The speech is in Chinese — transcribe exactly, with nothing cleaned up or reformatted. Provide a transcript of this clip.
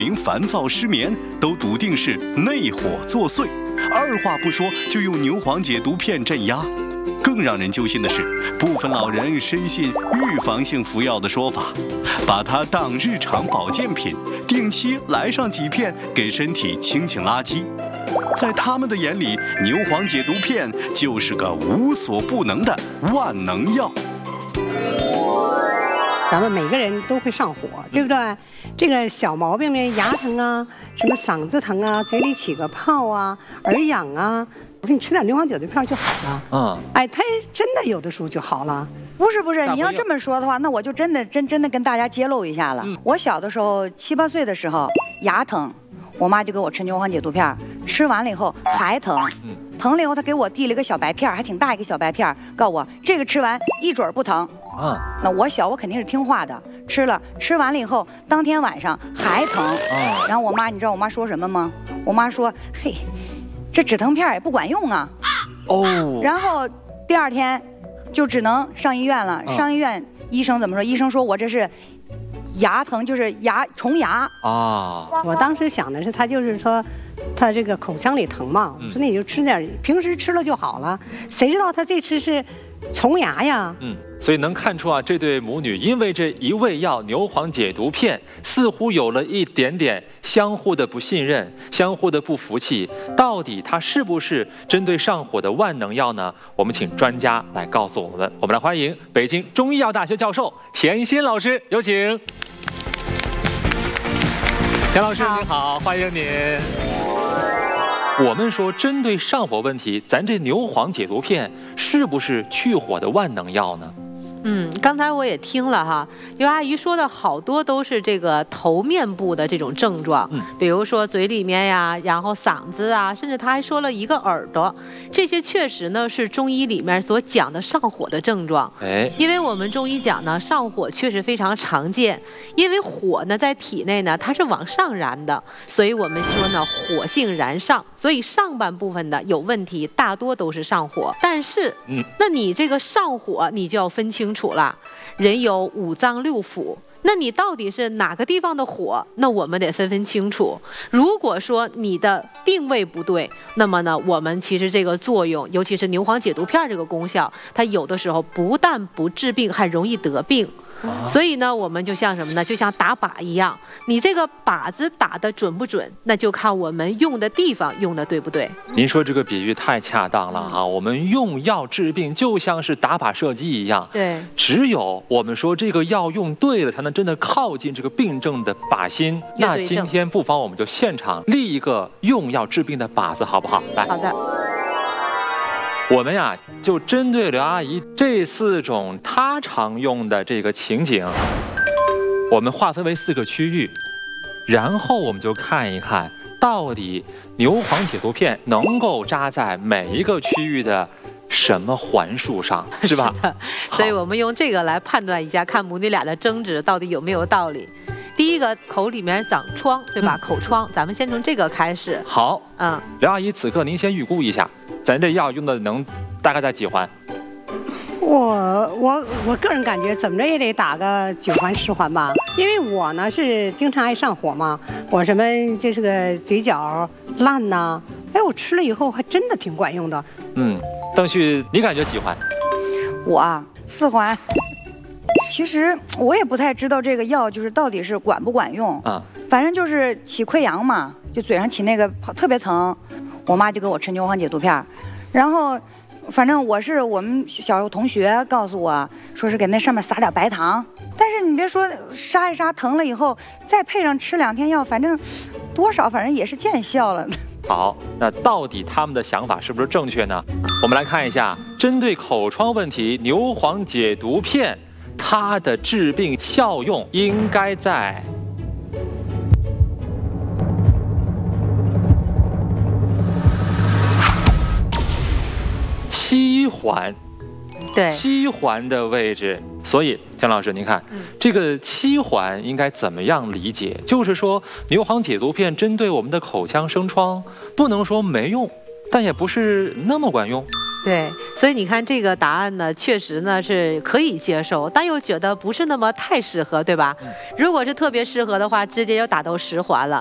民烦躁失眠都笃定是内火作祟，二话不说就用牛黄解毒片镇压。更让人揪心的是，部分老人深信预防性服药的说法，把它当日常保健品，定期来上几片，给身体清清垃圾。在他们的眼里，牛黄解毒片就是个无所不能的万能药。 咱们每个人都会上火，对不对？这个小毛病呢，牙疼啊，什么嗓子疼啊，嘴里起个泡啊，耳痒啊，我说你吃点牛黄解毒片就好了。嗯，哎，它真的有的时候就好了。 不是不是，你要这么说的话，那我就真的真真的跟大家揭露一下了。嗯、我小的时候七八岁的时候牙疼，我妈就给我吃牛黄解毒片，吃完了以后还疼。嗯。疼了以后，他给我递了一个小白片，还挺大一个小白片，告诉我这个吃完一准儿不疼。啊，那我小，我肯定是听话的，吃了，吃完了以后，当天晚上还疼。啊，然后我妈，你知道我妈说什么吗？我妈说，嘿，这止疼片也不管用啊。哦。然后第二天就只能上医院了。上医院，医生怎么说？医生说我这是牙疼，就是牙虫牙啊。我当时想的是，他就是说。他这个口腔里疼嘛，我说那你就吃点，平时吃了就好了。谁知道他这次是虫牙呀？ 嗯，所以能看出啊，这对母女因为这一味药牛黄解毒片，似乎有了一点点相互的不信任，相互的不服气。到底它是不是针对上火的万能药呢？我们请专家来告诉我们。我们来欢迎北京中医药大学教授田心老师，有请。田老师您好，欢迎您。我们说，针对上火问题，咱这牛黄解毒片是不是去火的万能药呢？ 嗯，刚才我也听了哈，刘阿姨说的好多都是这个头面部的这种症状，嗯，比如说嘴里面呀，然后嗓子啊，甚至她还说了一个耳朵，这些确实呢是中医里面所讲的上火的症状。哎，因为我们中医讲呢，上火确实非常常见，因为火呢在体内呢它是往上燃的，所以我们说呢火性燃上，所以上半部分的有问题，大多都是上火。但是，嗯，那你这个上火你就要分清。清楚了，人有五脏六腑，那你到底是哪个地方的火？那我们得分分清楚。如果说你的定位不对，那么呢，我们其实这个作用，尤其是牛黄解毒片这个功效，它有的时候不但不治病，还容易得病。所以呢，我们就像什么呢？就像打靶一样，你这个靶子打得准不准，那就看我们用的地方用的对不对。 您说这个比喻太恰当了哈、嗯！我们用药治病就像是打靶射击一样，对，只有我们说这个药用对了，才能真的靠近这个病症的靶心。那今天不妨我们就现场立一个用药治病的靶子，好不好？来， 好的。 我们呀，就针对刘阿姨这四种她常用的这个情景，我们划分为四个区域，然后我们就看一看，到底牛黄解毒片能够扎在每一个区域的什么环数上，是吧？ 是的，所以我们用这个来判断一下，看母女俩的争执到底有没有道理。第一个，口里面长疮，对吧？嗯、口疮，咱们先从这个开始。 好，嗯，刘阿姨，此刻您先预估一下，咱这药用的能大概在几环？ 我我我个人感觉怎么着也得打个九环十环吧，因为我呢是经常爱上火嘛，我什么就是个嘴角烂呐，哎，我吃了以后还真的挺管用的。 嗯，邓旭，你感觉几环？ 我啊，四环。其实我也不太知道这个药就是到底是管不管用啊，反正就是起溃疡嘛，就嘴上起那个特别疼，我妈就给我吃牛黄解毒片，然后反正我是我们小时候同学告诉我说是给那上面撒点白糖，但是你别说杀一杀疼了以后，再配上吃两天药，反正多少反正也是见效了。 好，那到底他们的想法是不是正确呢？我们来看一下，针对口疮问题，牛黄解毒片它的治病效用应该在七环， 对， 七环的位置。所以田老师您看、嗯、这个七环应该怎么样理解？就是说牛黄解毒片针对我们的口腔生疮不能说没用，但也不是那么管用。 对，所以你看这个答案呢，确实呢是可以接受，但又觉得不是那么太适合，对吧？如果是特别适合的话，直接就打到十环了。